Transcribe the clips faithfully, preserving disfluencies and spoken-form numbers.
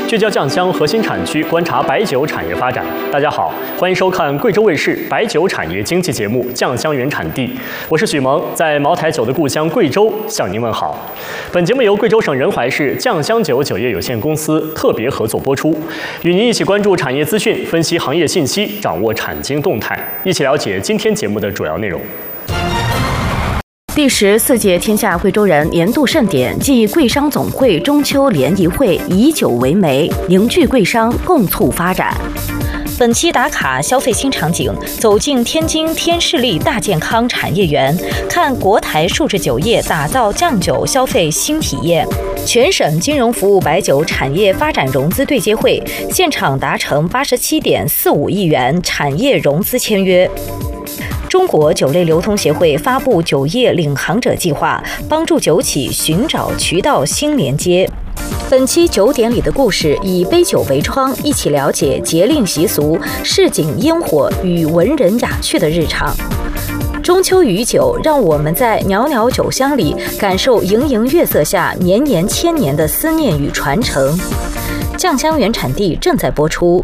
聚焦酱香核心产区，观察白酒产业发展。大家好，欢迎收看贵州卫视白酒产业经济节目《酱香原产地》，我是许萌，在茅台酒的故乡贵州向您问好。本节目由贵州省仁怀市酱香酒酒业有限公司特别合作播出，与您一起关注产业资讯，分析行业信息，掌握产经动态，一起了解今天节目的主要内容。 第十四届天下贵州人年度盛典暨贵商总会中秋联谊会以酒为媒，凝聚贵商，共促发展。 本期打卡消费新场景，走进天津天士力大健康产业园，看国台数字酒业打造酱酒消费新体验。全省金融服务白酒产业发展融资对接会现场达成八十七点四五亿元产业融资签约。中国酒类流通协会发布酒业领航者计划，帮助酒企寻找渠道新连接。本期酒典里的故事以杯酒为窗，一起了解节令习俗、市井烟火与文人雅趣的日常。中秋余酒，让我们在袅袅酒香里感受盈盈月色下年年千年的思念与传承。酱香原产地正在播出。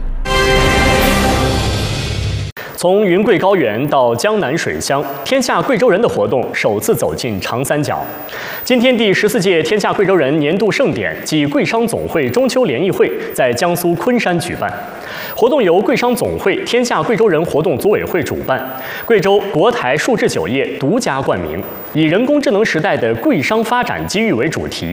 从云贵高原到江南水乡，天下贵州人的活动首次走进长三角。今天第十四届天下贵州人年度盛典暨贵商总会中秋联谊会在江苏昆山举办。活动由贵商总会天下贵州人活动组委会主办，贵州国台数制酒业独家冠名，以人工智能时代的贵商发展机遇为主题，